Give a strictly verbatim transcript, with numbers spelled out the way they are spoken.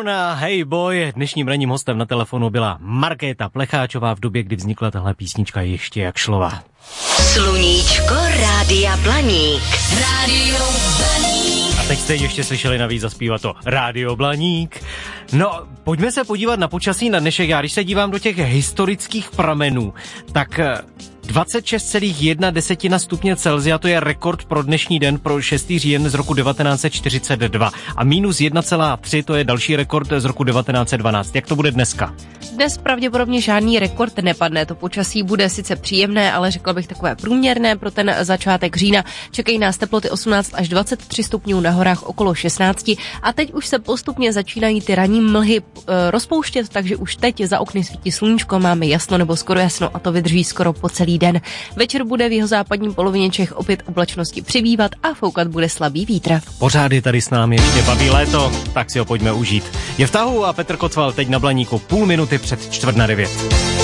Aaron a Hey Boy. Dnešním ranním hostem na telefonu byla Markéta Plecháčová v době, kdy vznikla tahle písnička ještě jak šlova. Sluníčko Rádia Blaník. Rádio Blaník. A teď jste ještě slyšeli navíc zaspívat to Rádio Blaník. No, pojďme se podívat na počasí na dnešek. Já když se dívám do těch historických pramenů, tak dvacet šest celá jedna desetina stupně Celsia, to je rekord pro dnešní den, pro šestý říjen z roku devatenáct set čtyřicet dva. A minus jedna celá tři, to je další rekord z roku devatenáct set dvanáct. Jak to bude dneska? Dnes pravděpodobně žádný rekord nepadne. To počasí bude sice příjemné, ale řekla bych takové průměrné pro ten začátek října. Čekají nás teploty osmnáct až dvacet tři stupňů, na horách okolo šestnáct. A teď už se postupně začínají ty ranní mlhy e, rozpouštět, takže už teď za okny svítí sluníčko, máme jasno nebo skoro jasno a to vydrží skoro po celý den. Večer bude v jihozápadním polovině Čech opět oblačnosti přibývat a foukat bude slabý vítr. Pořád je tady s námi ještě baví léto, tak si ho pojďme užít. Je v tahu a Petr Kocval teď na Blaníku půl minuty před čtvrt na devět.